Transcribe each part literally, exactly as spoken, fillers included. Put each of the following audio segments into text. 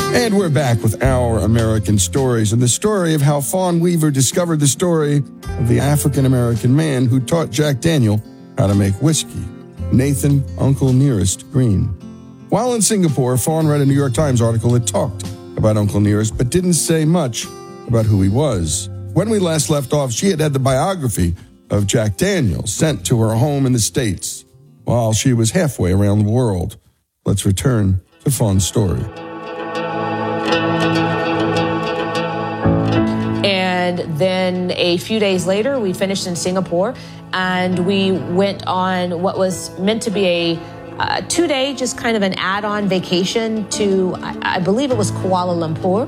And we're back with Our American Stories and the story of how Fawn Weaver discovered the story of the African-American man who taught Jack Daniel how to make whiskey, Nathan Uncle Nearest Green. While in Singapore, Fawn read a New York Times article that talked about Uncle Nearest but didn't say much about who he was. When we last left off, she had had the biography of Jack Daniel sent to her home in the States while she was halfway around the world. Let's return to Fawn's story. And then a few days later, we finished in Singapore, and we went on what was meant to be a uh, two-day, just kind of an add-on vacation to, I, I believe it was Kuala Lumpur.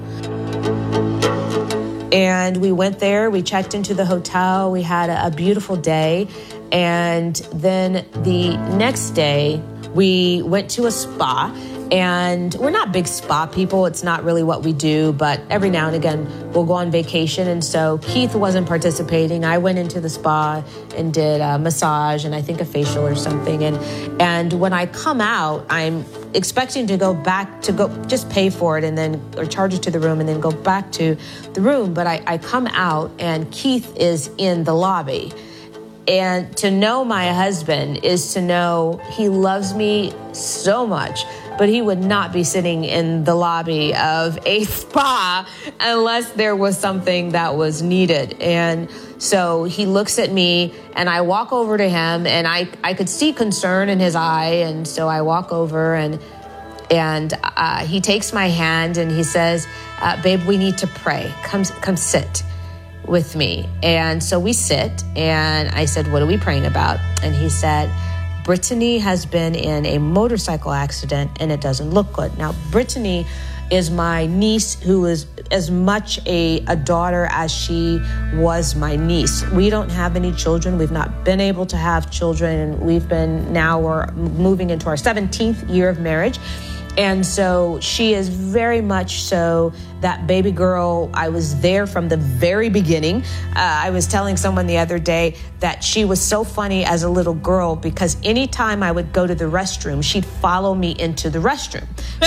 And we went there, we checked into the hotel, we had a, a beautiful day. And then the next day, we went to a spa. And we're not big spa people. It's not really what we do, but every now and again, we'll go on vacation. And so Keith wasn't participating. I went into the spa and did a massage and I think a facial or something. And and when I come out, I'm expecting to go back to go just pay for it and then or charge it to the room and then go back to the room. But I, I come out and Keith is in the lobby. And to know my husband is to know he loves me so much, but he would not be sitting in the lobby of a spa unless there was something that was needed. And so he looks at me and I walk over to him and I, I could see concern in his eye. And so I walk over and and uh, he takes my hand and he says, uh, babe, we need to pray. Come, come sit with me. And so we sit and I said, what are we praying about? And he said, Brittany has been in a motorcycle accident and it doesn't look good. Now, Brittany is my niece who is as much a, a daughter as she was my niece. We don't have any children. We've not been able to have children. And we've been, now we're moving into our seventeenth year of marriage. And so she is very much so that baby girl. I was there from the very beginning. Uh, I was telling someone the other day that she was so funny as a little girl because anytime I would go to the restroom, she'd follow me into the restroom.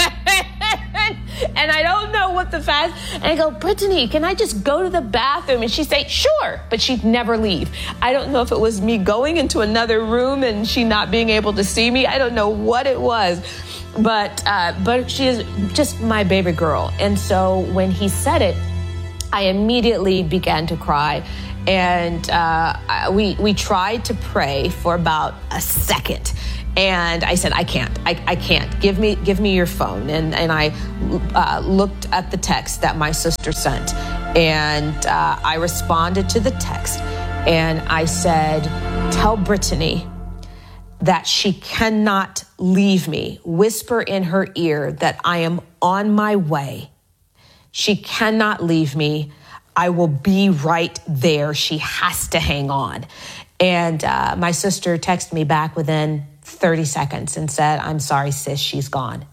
And I don't know what the fast, and I go, Brittany, can I just go to the bathroom? And she'd say, sure, but she'd never leave. I don't know if it was me going into another room and she not being able to see me. I don't know what it was. But uh, but she is just my baby girl. And so when he said it, I immediately began to cry. And uh, we we tried to pray for about a second. And I said, I can't, I, I can't. Give me give me your phone. And, and I uh, looked at the text that my sister sent. And uh, I responded to the text. And I said, tell Brittany that she cannot leave me. Whisper in her ear that I am on my way. She cannot leave me. I will be right there. She has to hang on. And uh, my sister texted me back within thirty seconds and said, I'm sorry, sis, she's gone.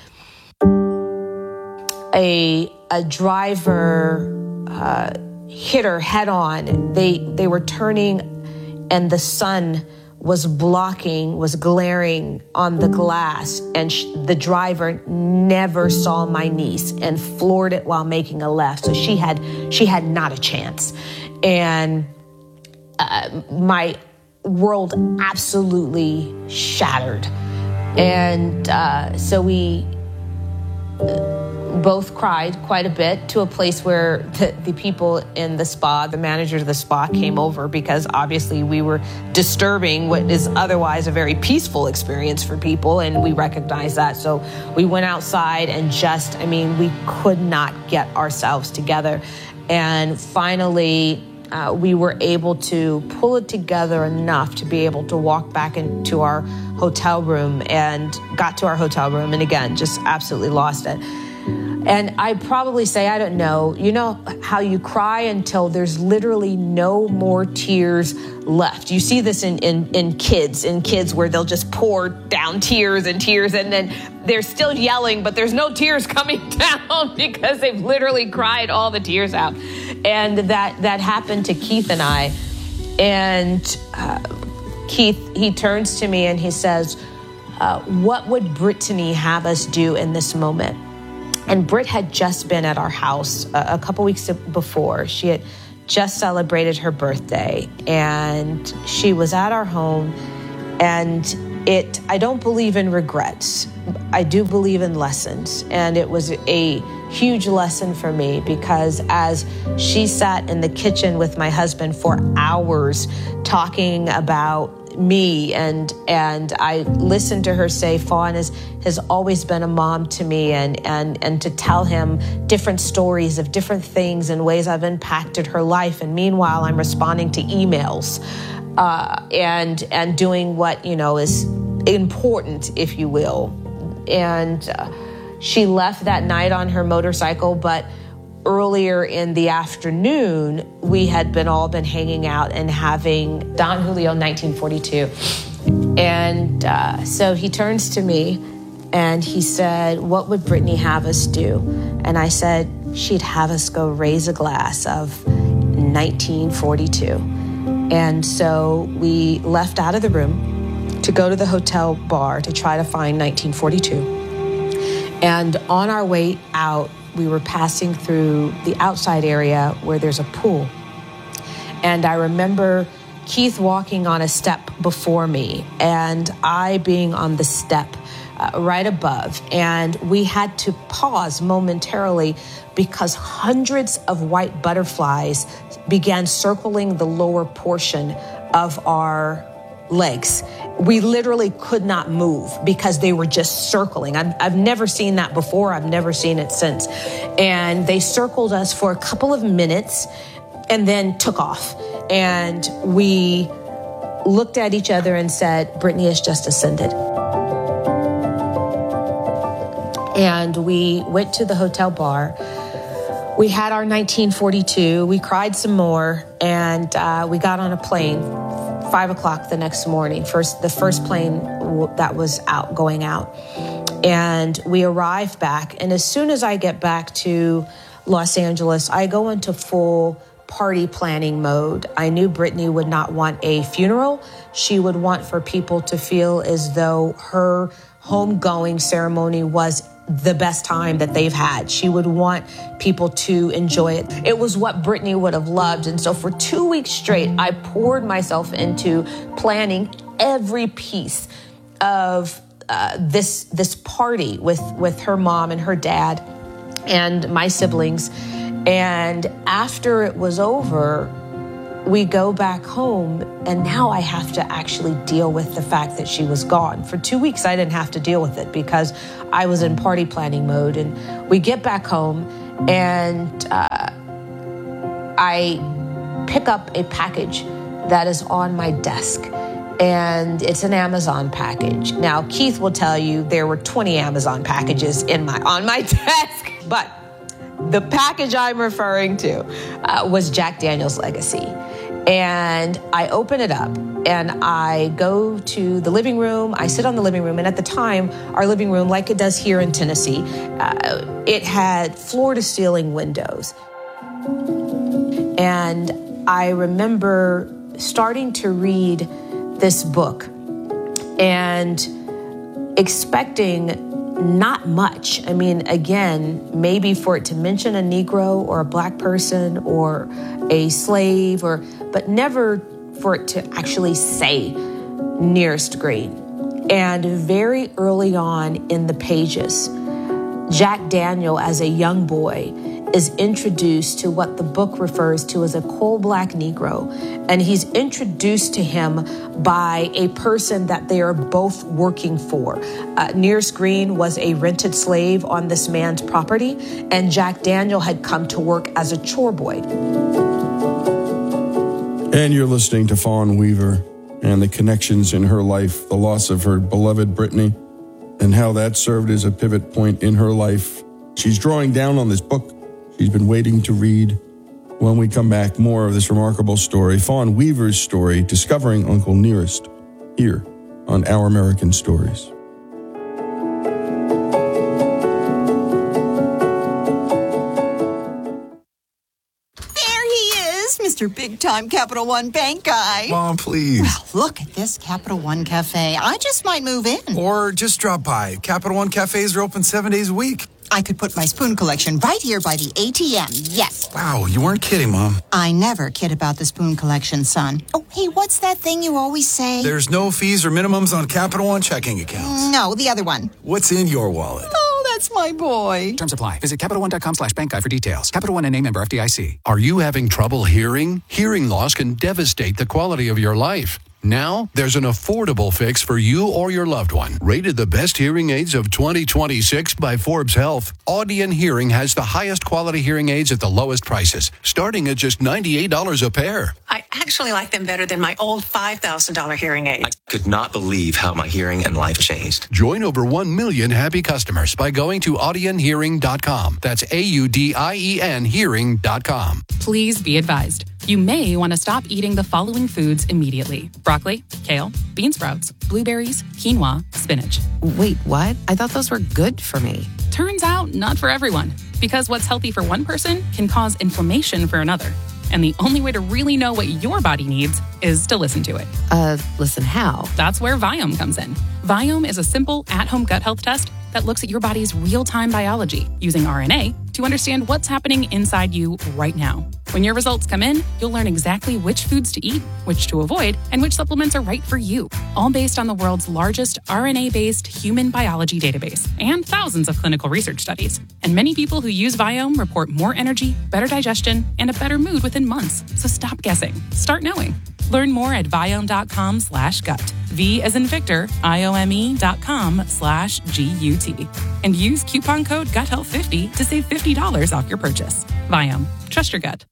A, a driver uh, hit her head on. They, they were turning and the sun was blocking, was glaring on the glass, and sh- the driver never saw my niece and floored it while making a left. So she had she had not a chance. And uh, my world absolutely shattered. And uh, so we both cried quite a bit, to a place where the, the people in the spa, the manager of the spa, came over because obviously we were disturbing what is otherwise a very peaceful experience for people, and we recognized that. So we went outside and just, I mean, we could not get ourselves together. And finally, uh, we were able to pull it together enough to be able to walk back into our hotel room, and got to our hotel room, and again, just absolutely lost it. And I'd probably say, I don't know, you know how you cry until there's literally no more tears left. You see this in, in, in kids, in kids where they'll just pour down tears and tears, and then they're still yelling, but there's no tears coming down because they've literally cried all the tears out. And that, that happened to Keith and I. And uh, Keith, he turns to me and he says, uh, what would Brittany have us do in this moment? And Britt had just been at our house a, a couple weeks before. She had just celebrated her birthday, and she was at our home. And it, I don't believe in regrets. I do believe in lessons. And it was a huge lesson for me, because as she sat in the kitchen with my husband for hours talking about me, and and I listened to her say, Fawn has, has always been a mom to me, and, and, and to tell him different stories of different things and ways I've impacted her life. And meanwhile, I'm responding to emails uh, and and doing what, you know, is important, if you will. And uh, she left that night on her motorcycle, but earlier in the afternoon, we had been all been hanging out and having Don Julio nineteen forty-two. And uh, so he turns to me and he said, what would Brittany have us do? And I said, she'd have us go raise a glass of nineteen forty-two. And so we left out of the room to go to the hotel bar to try to find nineteen forty-two. And on our way out, we were passing through the outside area where there's a pool. And I remember Keith walking on a step before me and I being on the step uh, right above. And we had to pause momentarily because hundreds of white butterflies began circling the lower portion of our legs. We literally could not move because they were just circling. I've, I've never seen that before. I've never seen it since. And they circled us for a couple of minutes and then took off. And we looked at each other and said, Brittany has just ascended. And we went to the hotel bar. We had our nineteen forty-two. We cried some more, and uh, we got on a plane. Five o'clock the next morning, first the first plane w- that was out going out. And we arrived back. And as soon as I get back to Los Angeles, I go into full party planning mode. I knew Brittany would not want a funeral. She would want for people to feel as though her homegoing ceremony was the best time that they've had. She would want people to enjoy it. It was what Brittany would have loved. And so for two weeks straight, I poured myself into planning every piece of uh, this this party with, with her mom and her dad and my siblings. And after it was over, we go back home, and now I have to actually deal with the fact that she was gone. For two weeks, I didn't have to deal with it because I was in party planning mode. And we get back home, and uh, I pick up a package that is on my desk, and it's an Amazon package. Now, Keith will tell you there were twenty Amazon packages in my on my desk, but the package I'm referring to uh, was Jack Daniel's Legacy. And I open it up and I go to the living room. I sit on the living room. And at the time, our living room, like it does here in Tennessee, uh, it had floor to ceiling windows. And I remember starting to read this book and expecting not much. I mean, again, maybe for it to mention a Negro or a Black person or a slave, or but never for it to actually say Nearest Green. And very early on in the pages, Jack Daniel, as a young boy, is introduced to what the book refers to as a coal black Negro. And he's introduced to him by a person that they are both working for. Uh, Nearest Green was a rented slave on this man's property, and Jack Daniel had come to work as a chore boy. And you're listening to Fawn Weaver and the connections in her life, the loss of her beloved Brittany, and how that served as a pivot point in her life. She's drawing down on this book she's been waiting to read. When we come back, more of this remarkable story, Fawn Weaver's story, discovering Uncle Nearest, here on Our American Stories. Mister Big Time Capital One Bank guy. Mom, please. Well, look at this Capital One Cafe. I just might move in. Or just drop by. Capital One cafes are open seven days a week. I could put my spoon collection right here by the A T M. Yes. Wow, you weren't kidding, Mom. I never kid about the spoon collection, son. Oh, hey, what's that thing you always say? There's no fees or minimums on Capital One checking accounts. No, the other one. What's in your wallet? Oh, that's my boy. Terms apply. Visit CapitalOne.com slash bank guide for details. Capital One N A member F D I C. Are you having trouble hearing? Hearing loss can devastate the quality of your life. Now, there's an affordable fix for you or your loved one. Rated the best hearing aids of twenty twenty-six by Forbes Health, Audion Hearing has the highest quality hearing aids at the lowest prices, starting at just ninety-eight dollars a pair. I actually like them better than my old five thousand dollars hearing aid. I could not believe how my hearing and life changed. Join over one million happy customers by going to audion hearing dot com. That's A U D I E N hearing dot com. Please be advised. You may want to stop eating the following foods immediately. Broccoli, kale, bean sprouts, blueberries, quinoa, spinach. Wait, what? I thought those were good for me. Turns out, not for everyone. Because what's healthy for one person can cause inflammation for another. And the only way to really know what your body needs is to listen to it. Uh, listen how? That's where Viome comes in. Viome is a simple at-home gut health test that looks at your body's real-time biology using R N A to understand what's happening inside you right now. When your results come in, you'll learn exactly which foods to eat, which to avoid, and which supplements are right for you, all based on the world's largest R N A-based human biology database and thousands of clinical research studies. And many people who use Viome report more energy, better digestion, and a better mood within months. So stop guessing. Start knowing. Learn more at Viome.com slash gut. V as in Victor, I-O-M-E dot com slash G-U-T. And use coupon code gut health fifty to save fifty dollars off your purchase. Viome. Trust your gut.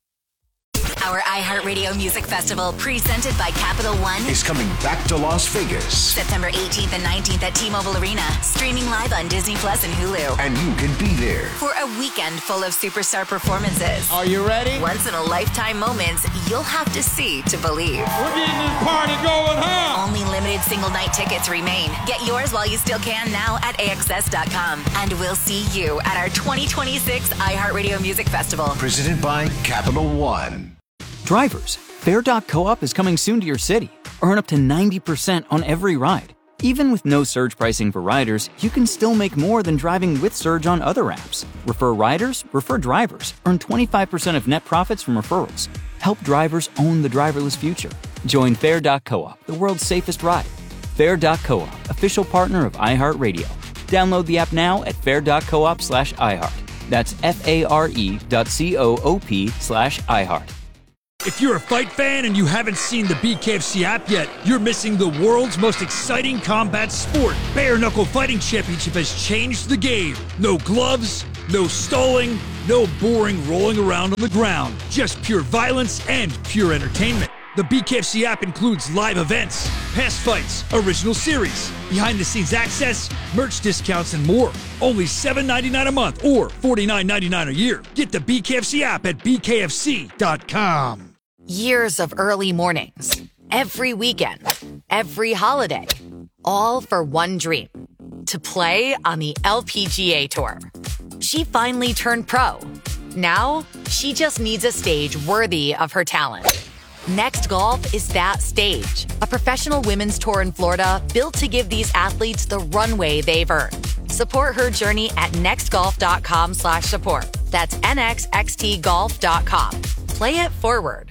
Our iHeartRadio Music Festival, presented by Capital One, is coming back to Las Vegas. September eighteenth and nineteenth at T-Mobile Arena, streaming live on Disney Plus and Hulu. And you can be there for a weekend full of superstar performances. Are you ready? Once-in-a-lifetime moments you'll have to see to believe. We're getting this party going, huh? Only limited single-night tickets remain. Get yours while you still can now at A X S dot com. And we'll see you at our twenty twenty-six iHeartRadio Music Festival. Presented by Capital One. Drivers, Fair dot coop is coming soon to your city. Earn up to ninety percent on every ride. Even with no surge pricing for riders, you can still make more than driving with Surge on other apps. Refer riders, refer drivers. Earn twenty-five percent of net profits from referrals. Help drivers own the driverless future. Join Fair dot coop, the world's safest ride. Fair dot coop, official partner of iHeartRadio. Download the app now at fair dot coop slash iHeart. That's F-A-R-E dot C-O-O-P slash iHeart. If you're a fight fan and you haven't seen the B K F C app yet, you're missing the world's most exciting combat sport. Bare Knuckle Fighting Championship has changed the game. No gloves, no stalling, no boring rolling around on the ground. Just pure violence and pure entertainment. The B K F C app includes live events, past fights, original series, behind-the-scenes access, merch discounts, and more. Only seven dollars and ninety-nine cents a month or forty-nine dollars and ninety-nine cents a year. Get the B K F C app at B K F C dot com. Years of early mornings, every weekend, every holiday, all for one dream, to play on the L P G A Tour. She finally turned pro. Now, she just needs a stage worthy of her talent. Next Golf is that stage, a professional women's tour in Florida built to give these athletes the runway they've earned. Support her journey at nextgolf.com slash support. That's N X X T golf dot com. Play it forward.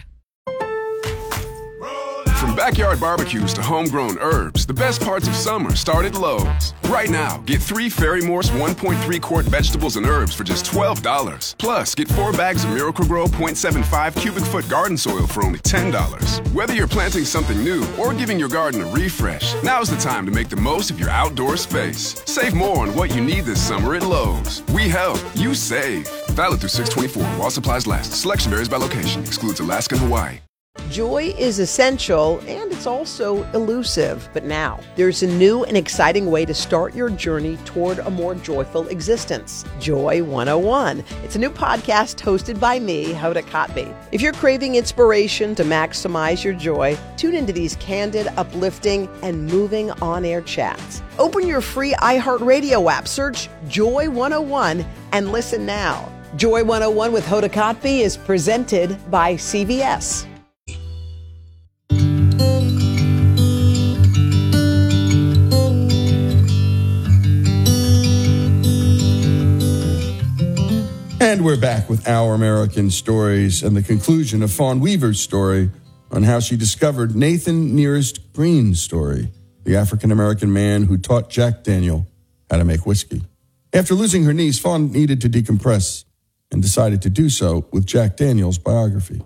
From backyard barbecues to homegrown herbs, the best parts of summer start at Lowe's. Right now, get three Fairy Morse one point three quart vegetables and herbs for just twelve dollars. Plus, get four bags of Miracle-Gro point seven five cubic foot garden soil for only ten dollars. Whether you're planting something new or giving your garden a refresh, now's the time to make the most of your outdoor space. Save more on what you need this summer at Lowe's. We help, you save. Valid through six twenty-four while supplies last. Selection varies by location. Excludes Alaska and Hawaii. Joy is essential, and it's also elusive. But now, there's a new and exciting way to start your journey toward a more joyful existence. Joy one oh one. It's a new podcast hosted by me, Hoda Kotb. If you're craving inspiration to maximize your joy, tune into these candid, uplifting, and moving on-air chats. Open your free iHeartRadio app, search Joy one oh one, and listen now. Joy one oh one with Hoda Kotb is presented by C V S. And we're back with Our American Stories and the conclusion of Fawn Weaver's story on how she discovered Nathan Nearest Green's story, the African-American man who taught Jack Daniel how to make whiskey. After losing her niece, Fawn needed to decompress and decided to do so with Jack Daniel's biography.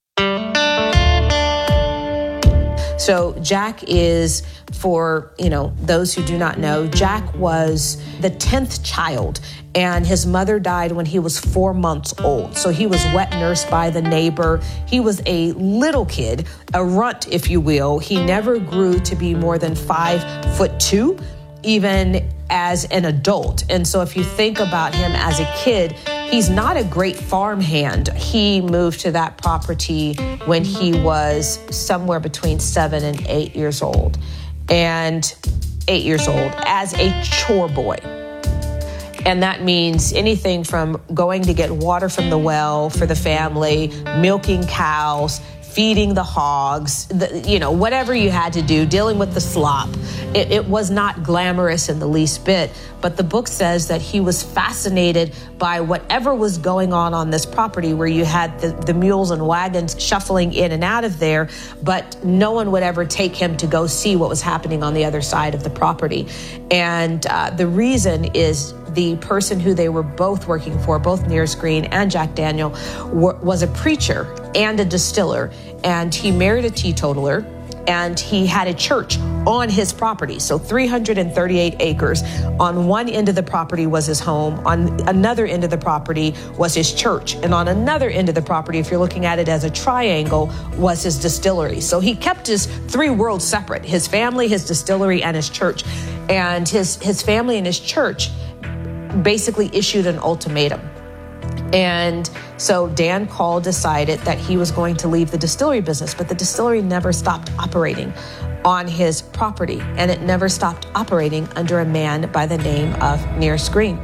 So Jack is, for, you know, those who do not know, Jack was the tenth child, and his mother died when he was four months old. So he was wet nursed by the neighbor. He was a little kid, a runt, if you will. He never grew to be more than five foot two, even as an adult. And so if you think about him as a kid, he's not a great farmhand. He moved to that property when he was somewhere between seven and eight years old. And eight years old as a chore boy. And that means anything from going to get water from the well for the family, milking cows, feeding the hogs, the, you know, whatever you had to do, dealing with the slop. It, it was not glamorous in the least bit, but the book says that he was fascinated by whatever was going on on this property, where you had the, the mules and wagons shuffling in and out of there, but no one would ever take him to go see what was happening on the other side of the property. And uh, the reason is the person who they were both working for, both Nearest Green and Jack Daniel, were, was a preacher and a distiller, and he married a teetotaler, and he had a church on his property. So three hundred thirty-eight acres. On one end of the property was his home. On another end of the property was his church. And on another end of the property, if you're looking at it as a triangle, was his distillery. So he kept his three worlds separate: his family, his distillery, and his church. And his, his family and his church basically issued an ultimatum. And so Dan Call decided that he was going to leave the distillery business, but the distillery never stopped operating on his property, and it never stopped operating under a man by the name of Nearest Green.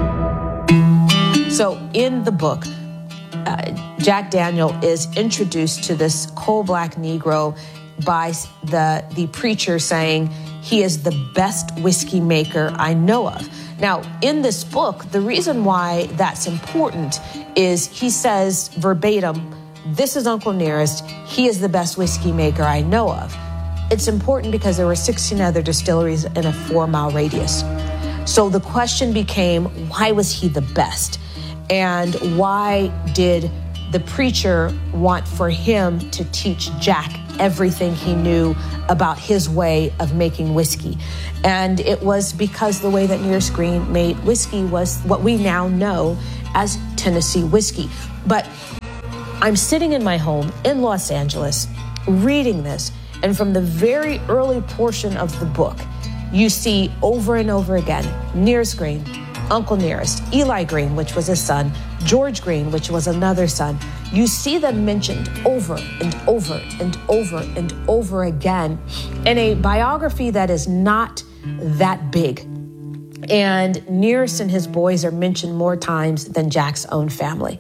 So in the book, uh, Jack Daniel is introduced to this coal-black Negro by the, the preacher saying he is the best whiskey maker I know of. Now, in this book, the reason why that's important is he says verbatim, this is Uncle Nearest. He is the best whiskey maker I know of. It's important because there were sixteen other distilleries in a four-mile radius. So the question became, why was he the best? And why did the preacher want for him to teach Jack everything he knew about his way of making whiskey? And it was because the way that Nearest Green made whiskey was what we now know as Tennessee whiskey. But I'm sitting in my home in Los Angeles reading this, and from the very early portion of the book, you see over and over again Nearest Green, Uncle Nearest, Eli Green, which was his son, George Green, which was another son. You see them mentioned over and over and over and over again in a biography that is not that big. And Nearest and his boys are mentioned more times than Jack's own family.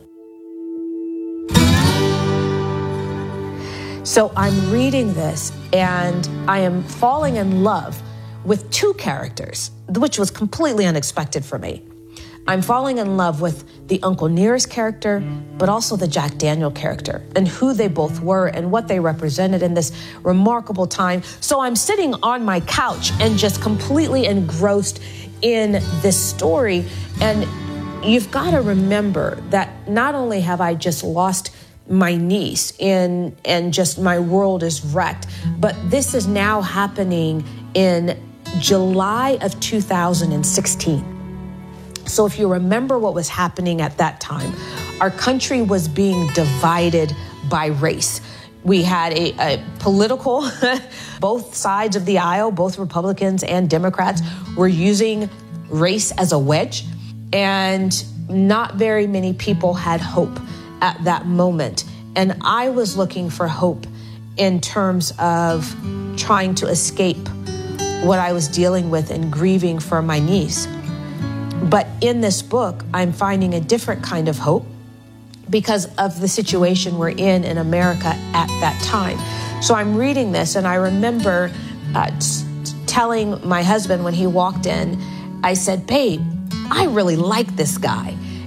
So I'm reading this and I am falling in love with two characters, which was completely unexpected for me. I'm falling in love with the Uncle Nearest character, but also the Jack Daniel character and who they both were and what they represented in this remarkable time. So I'm sitting on my couch and just completely engrossed in this story. And you've got to remember that not only have I just lost my niece in, and just my world is wrecked, but this is now happening in July of two thousand sixteen. So if you remember what was happening at that time, our country was being divided by race. We had a, a political, both sides of the aisle, both Republicans and Democrats were using race as a wedge, and not very many people had hope at that moment. And I was looking for hope in terms of trying to escape what I was dealing with and grieving for my niece. But in this book, I'm finding a different kind of hope because of the situation we're in in America at that time. So I'm reading this, and I remember uh, t- telling my husband when he walked in, I said, babe, I really like this guy.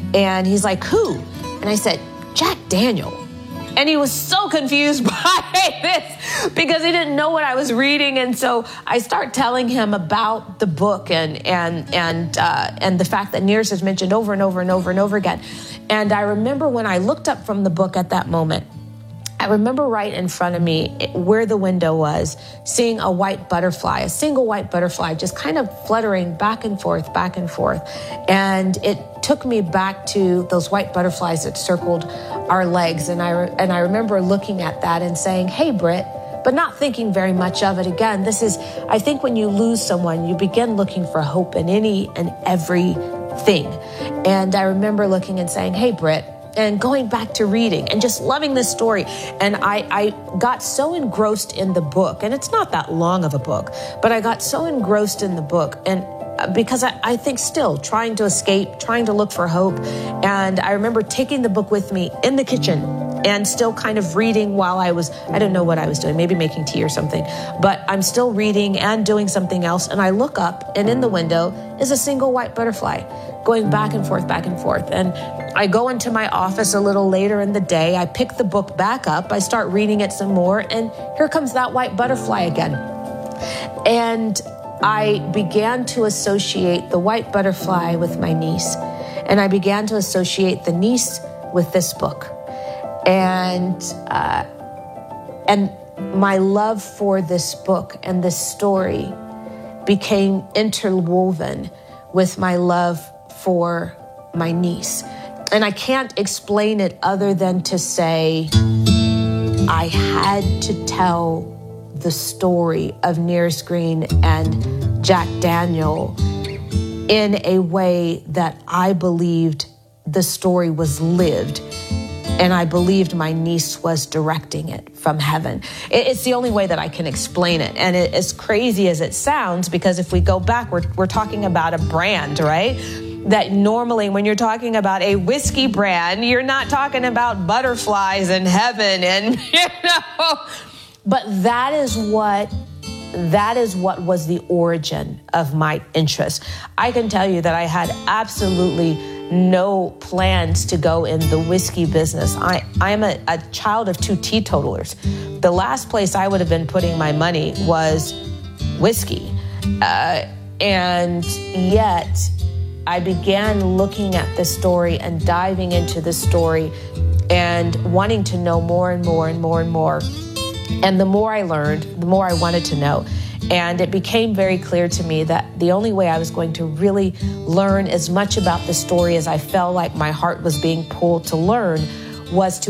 And he's like, who? And I said, Jack Daniel. And he was so confused by this because he didn't know what I was reading. And so I start telling him about the book and and and uh, and the fact that Nears is mentioned over and over and over and over again. And I remember when I looked up from the book at that moment, I remember right in front of me where the window was, seeing a white butterfly, a single white butterfly, just kind of fluttering back and forth, back and forth. And it took me back to those white butterflies that circled our legs. And I, re- and I remember looking at that and saying, hey, Britt, but not thinking very much of it. Again, this is, I think when you lose someone, you begin looking for hope in any and every thing. And I remember looking and saying, hey, Britt, and going back to reading and just loving this story. And I, I got so engrossed in the book, and it's not that long of a book, but I got so engrossed in the book. And because I, I think still trying to escape, trying to look for hope. And I remember taking the book with me in the kitchen and still kind of reading while I was, I don't know what I was doing, maybe making tea or something, but I'm still reading and doing something else. And I look up, and in the window is a single white butterfly going back and forth, back and forth. And I go into my office a little later in the day. I pick the book back up. I start reading it some more. And here comes that white butterfly again. And I began to associate the white butterfly with my niece. And I began to associate the niece with this book. And uh, and my love for this book and this story became interwoven with my love for my niece. And I can't explain it other than to say I had to tell the story of Nears Green and Jack Daniel in a way that I believed the story was lived. And I believed my niece was directing it from heaven. It's the only way that I can explain it. And it, as crazy as it sounds, because if we go back, we're, we're talking about a brand, right? That normally when you're talking about a whiskey brand, you're not talking about butterflies in heaven and, you know. But that is what, that is what was the origin of my interest. I can tell you that I had absolutely no plans to go in the whiskey business. I, I am a, a child of two teetotalers. The last place I would have been putting my money was whiskey. Uh, and yet I began looking at this story and diving into the story and wanting to know more and more and more and more. And the more I learned, the more I wanted to know. And it became very clear to me that the only way I was going to really learn as much about the story as I felt like my heart was being pulled to learn was to